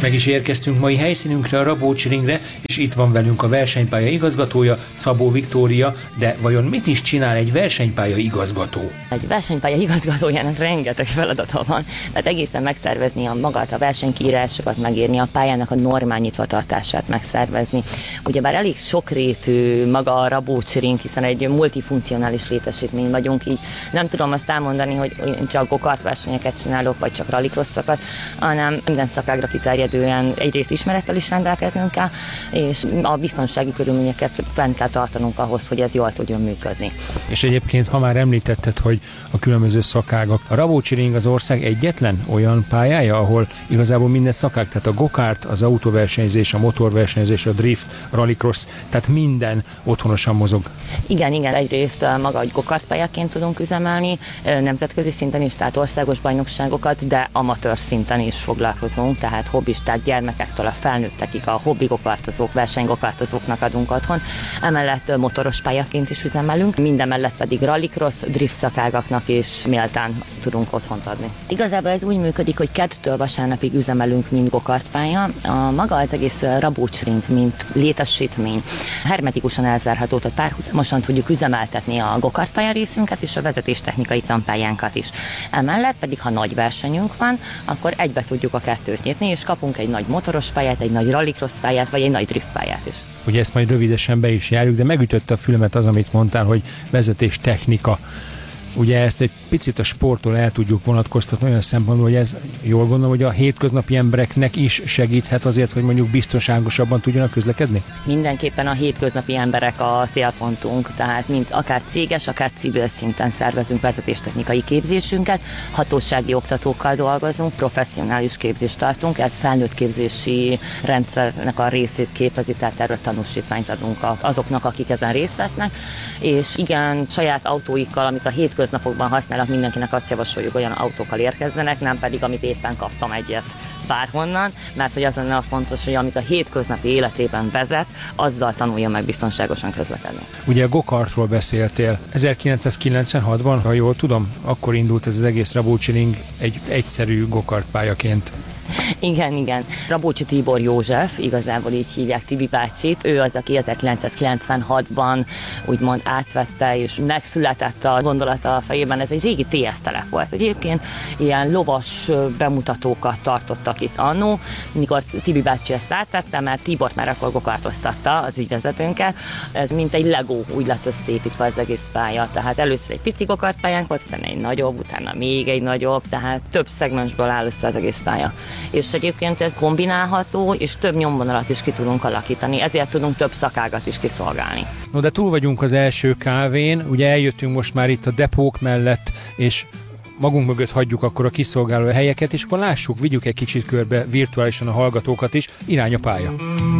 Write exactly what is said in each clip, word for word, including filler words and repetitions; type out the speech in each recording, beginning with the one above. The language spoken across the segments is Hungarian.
Meg is érkeztünk mai helyszínünkre, a Rabócs Ringre, és itt van velünk a versenypálya igazgatója, Szabó Viktória, de vajon mit is csinál egy versenypálya igazgató? Egy versenypálya igazgatójának rengeteg feladata van, tehát egészen megszervezni a magát, a versenykiírásokat megírni, a pályának a normál nyitvatartását megszervezni. Ugyebár elég sokrétű maga a Rabócs Ring, hiszen egy multifunkcionális létesítmény vagyunk, így nem tudom azt elmondani, hogy én csak gokart versenyeket csinálok, vagy csak rallycrosszokat, hanem minden szakágra kiterjedően egyrészt ismerettel is rendelkeznünk kell, és a biztonsági körülményeket fenn kell tartanunk ahhoz, hogy ez jól tudjon működni. És egyébként, ha már említetted, hogy a különböző szakágak, a Rabócs Ring az ország egyetlen olyan pályája, ahol igazából minden szakág, tehát a gokart, az autóversenyzés, a motorversenyzés, a drift, a rallycross, tehát minden otthonosan mozog. Igen, igen, egyrészt maga egy gokart pályaként tudunk üzemelni, nemzetközi szinten is, tehát országos bajnokságokat, de amatőr szinten is foglalkozunk, tehát hobbisták, gyermekektől a felnőttekig a hobbi gokartozók, versenygokartozóknak adunk otthon. Emellett motoros pályaként is üzemelünk, mindemellett pedig rallycross, drift szakágaknak is méltán tudunk otthont adni. Igazából ez úgy működik, hogy kettőtől vasárnapig üzemelünk, mint gokartpálya. A maga az egész Rabócs Ring, mint létesítmény hermetikusan elzárható, tehát párhuzamosan tudjuk üzemeltetni a gokartpálya részünket és a vezetéstechnikai tanpályánkat is. Emellett pedig, ha nagy versenyünk van, akkor egybe tudjuk a kettőt nyitni, és kapunk egy nagy motoros pályát, egy nagy rallycross pályát, vagy egy nagy drift pályát is. Ugye ezt majd rövidesen be is járjuk, de megütötte a fülemet az, amit mondtál, hogy vezetéstechnika. Ugye ezt egy picit a sporttól el tudjuk vonatkoztatni olyan szempontból, hogy ez jól gondolom, hogy a hétköznapi embereknek is segíthet azért, hogy mondjuk biztonságosabban tudjanak közlekedni? Mindenképpen a hétköznapi emberek a célpontunk, tehát mint akár céges, akár civil szinten szervezünk vezetéstechnikai képzésünket, hatósági oktatókkal dolgozunk, professzionális képzést tartunk, ez felnőtt képzési rendszernek a részét képezi, tehát erről tanúsítványt adunk azoknak, akik ezen részt vesznek, és igen, saját autóikkal, amit a hétköznapi köznapokban használnak, mindenkinek azt javasoljuk, olyan autókkal érkezzenek, nem pedig, amit éppen kaptam egyet bárhonnan, mert hogy az lenne a fontos, hogy amit a hétköznapi életében vezet, azzal tanulja meg biztonságosan közlekedni. Ugye a gokartról beszéltél. ezerkilencszázkilencvenhatban, ha jól tudom, akkor indult ez az egész Rabócs Ring egy egyszerű gokartpályaként. Igen, igen. Rabócsi Tibor József, igazából így hívják Tibi bácsit, ő az, aki ezerkilencszázkilencvenhatban úgymond átvette, és megszületett a gondolata a fejében. Ez egy régi té es telep volt. Egyébként ilyen lovas bemutatókat tartottak itt annó, mikor Tibi bácsi ezt átvette, mert Tibor már akkor gokartoztatta az ügyvezetőnkkel. Ez mint egy Lego, úgy lett összeépítve az egész pálya. Tehát először egy pici gokartpályánk volt, utána egy nagyobb, utána még egy nagyobb, tehát több szegmensből áll össze az egész pálya. És egyébként ez kombinálható, és több nyomvonalat is ki tudunk alakítani, ezért tudunk több szakágat is kiszolgálni. No, de túl vagyunk az első kávén, ugye eljöttünk most már itt a depók mellett, és magunk mögött hagyjuk akkor a kiszolgáló helyeket, és akkor lássuk, vigyük egy kicsit körbe virtuálisan a hallgatókat is, irány a pálya.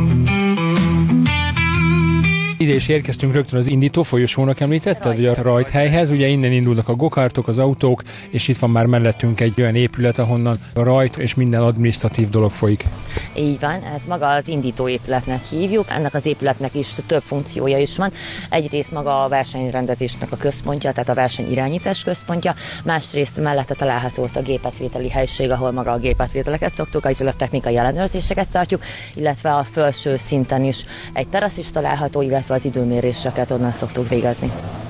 Ide is érkeztünk rögtön az indító folyosónak, említetted, vagy a rajthelyhez, ugye innen indulnak a gokartok, az autók, és itt van már mellettünk egy olyan épület, ahonnan a rajt és minden adminisztratív dolog folyik. Így van, ez maga az indítóépületnek hívjuk, ennek az épületnek is több funkciója is van. Egyrészt maga a versenyrendezésnek a központja, tehát a versenyirányítás központja, másrészt mellette található ott a gépetvételi helység, ahol maga a gépetvételeket szoktuk, ahol a technikai ellenőrzéseket tartjuk, illetve a felső szinten is egy terasz is található, illetve az időméréseket onnan szoktuk végezni.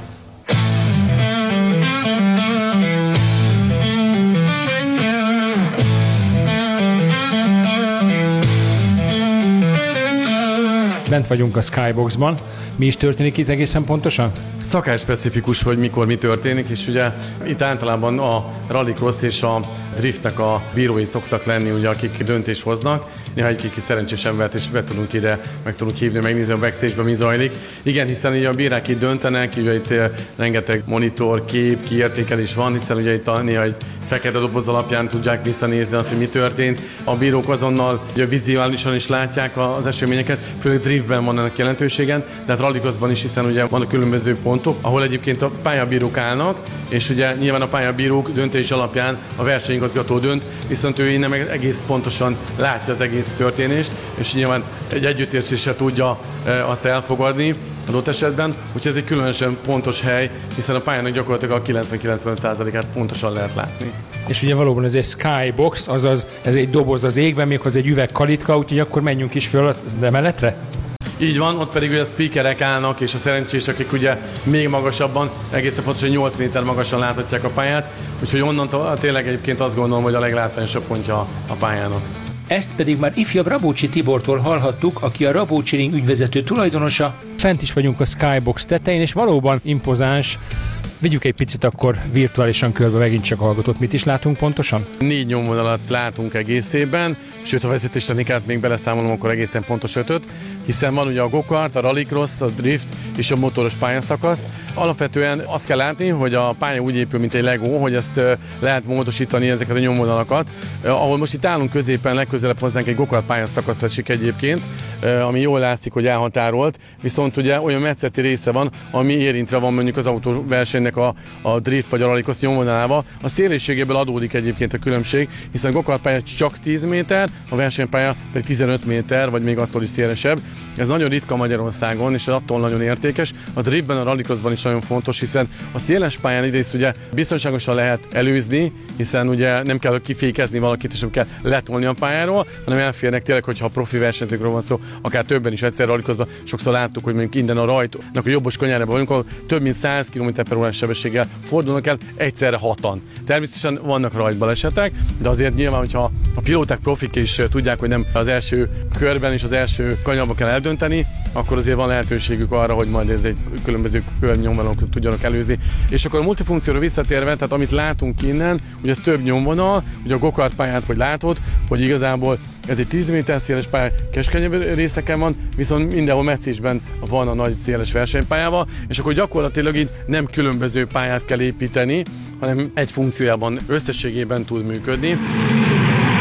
Bent vagyunk a Skyboxban. Mi is történik itt egészen pontosan? Szakás specifikus, hogy mikor mi történik, és ugye itt általában a rallycross és a driftnek a bírói szoktak lenni, ugye, akik döntést hoznak. Néha egy kicsi szerencsés embert is be tudunk ide, meg tudunk hívni, megnézni a backstage-ben mi zajlik. Igen, hiszen ugye a bírák itt döntenek, ugye itt rengeteg monitor, kép, kiértékelés van, hiszen ugye itt a, néha egy fekete doboz alapján tudják visszanézni azt, hogy mi történt. A bírók azonnal ugye vizuálisan is látják az eseményeket, főleg driftben van ennek jelentőségen, de hát rallycrossban is, hiszen ugye van a különböző pontok, ahol egyébként a pályabírók állnak, és ugye nyilván a pályabírók döntés alapján a versenyigazgató dönt, viszont ő innen meg egész pontosan látja az egész történést, és nyilván egy együttérzéssel tudja azt elfogadni. adott esetben, úgyhogy ez egy különösen fontos hely, hiszen a pályának gyakorlatilag a kilencven-kilencvenöt százalékát pontosan lehet látni. És ugye valóban ez egy skybox, azaz ez egy doboz az égben, méghozzá egy üvegkalitka, úgyhogy akkor menjünk is föl az emeletre? Így van, ott pedig ugye a speakerek állnak, és a szerencsések, akik ugye még magasabban, egészen pontosan nyolc méter magasan láthatják a pályát, úgyhogy onnantól tényleg egyébként azt gondolom, hogy a leglátványosabb pontja a pályának. Ezt pedig már ifjabb Rabócsi Tibortól hallhattuk, aki a Rabócsi Ring ügyvezető tulajdonosa. Fent is vagyunk a Skybox tetején, és valóban impozáns. Vigyük egy picit akkor virtuálisan körbe, megint csak hallgatott. Mit is látunk pontosan? Négy nyomvonalat látunk egészében, sőt a vezetéstechnikát még beleszámolom, akkor egészen pontos ötöt, hiszen van ugye a gokart, a rallycross, a drift és a motoros pályaszakasz. Alapvetően azt kell látni, hogy a pálya úgy épül, mint egy Lego, hogy ezt lehet módosítani, ezeket a nyomvonalakat. Ahol most itt állunk középen, legközelebb hozzánk egy gokart pályaszakasz esik egyébként, ami jól látszik, hogy elhatárolt, viszont ugye olyan metszeti része van, ami érintve van mondjuk az autóversenynek a, a drift vagy a rallycross nyomvonalával. A szélességéből adódik egyébként a különbség, hiszen a gokart pálya csak tíz méter, a versenypálya pedig tizenöt méter, vagy még attól is szélesebb. Ez nagyon ritka Magyarországon, és attól nagyon értékes. A driftben, a rallycrossban is nagyon fontos, hiszen a széles pályán egyrészt ugye biztonságosan lehet előzni, hiszen ugye nem kell kifékezni valakit, és nem kell letolni a pályáról, hanem elférnek tényleg, hogyha a profi versenyzőkről van szó, akár többen is egyszer rallycrossban. Sokszor láttuk, hogy mondjuk innen a rajtónak a jobbos kanyarában vagyunk, ahol több mint száz kilométer per órás sebességgel fordulnak el egyszerre hatan. Természetesen vannak rajtbalesetek, de azért nyilván, hogyha a pilóták profik is tudják, hogy nem az első körben és az első kanyarban kell eldönteni, akkor azért van lehetőségük arra, hogy majd ez egy különböző környomvonalon tudjanak előzni. És akkor a multifunkcióra visszatérve, tehát amit látunk innen, ugye ez több nyomvonal, ugye a gokart pályát, hogy látod, hogy igazából ez egy tíz méter széles pálya, keskenyebb részeken van, viszont mindenhol meccésben van a nagy széles versenypályával, és akkor gyakorlatilag így nem különböző pályát kell építeni, hanem egy funkciójában összességében tud működni.